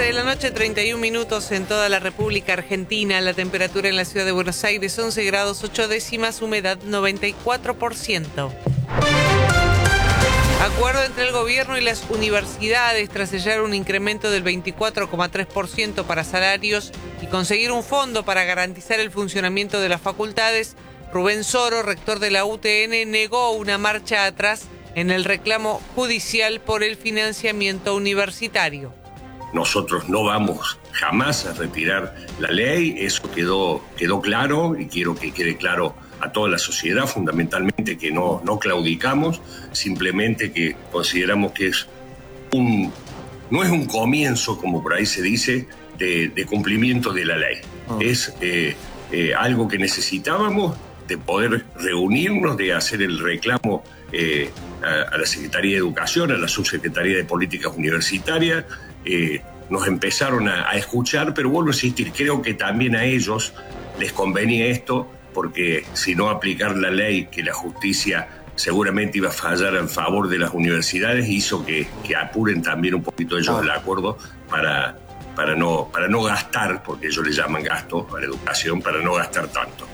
de la noche, 31 minutos en toda la República Argentina. La temperatura en la ciudad de Buenos Aires, 11 grados 8 décimas, humedad 94%. Acuerdo entre el gobierno y las universidades tras sellar un incremento del 24,3% para salarios y conseguir un fondo para garantizar el funcionamiento de las facultades. Rubén Soro, rector de la UTN, negó una marcha atrás en el reclamo judicial por el financiamiento universitario. Nosotros no vamos jamás a retirar la ley, eso quedó claro y quiero que quede claro a toda la sociedad, fundamentalmente que no claudicamos, simplemente que consideramos que no es un comienzo, como por ahí se dice, de cumplimiento de la ley. Es algo que necesitábamos de poder reunirnos, de hacer el reclamo a la Secretaría de Educación, a la Subsecretaría de Políticas Universitarias. Nos empezaron a escuchar, pero vuelvo a insistir, creo que también a ellos les convenía esto, porque si no aplicar la ley, que la justicia seguramente iba a fallar en favor de las universidades, hizo que apuren también un poquito ellos el acuerdo para no gastar, porque ellos le llaman gasto a la educación, para no gastar tanto.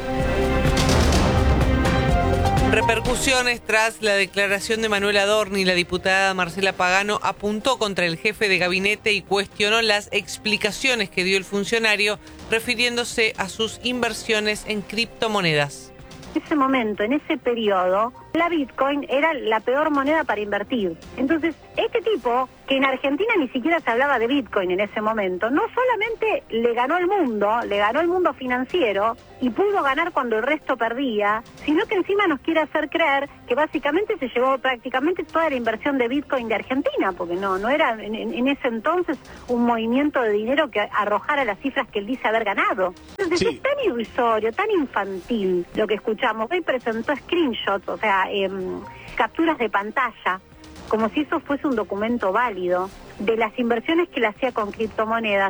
Repercusiones tras la declaración de Manuel Adorni. La diputada Marcela Pagano apuntó contra el jefe de gabinete y cuestionó las explicaciones que dio el funcionario refiriéndose a sus inversiones en criptomonedas. En ese momento, en ese periodo, la Bitcoin era la peor moneda para invertir. Entonces, este tipo, que en Argentina ni siquiera se hablaba de Bitcoin en ese momento, no solamente le ganó el mundo financiero, y pudo ganar cuando el resto perdía, sino que encima nos quiere hacer creer que básicamente se llevó prácticamente toda la inversión de Bitcoin de Argentina, porque no era en ese entonces un movimiento de dinero que arrojara las cifras que él dice haber ganado. Entonces sí. Es tan irrisorio, tan infantil lo que escuchamos. Hoy presentó screenshots, o sea, capturas de pantalla, como si eso fuese un documento válido de las inversiones que él hacía con criptomonedas.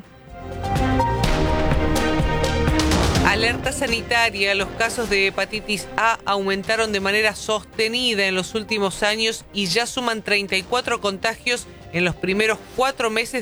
Alerta sanitaria. Los casos de hepatitis A aumentaron de manera sostenida en los últimos años y ya suman 34 contagios en los primeros 4 meses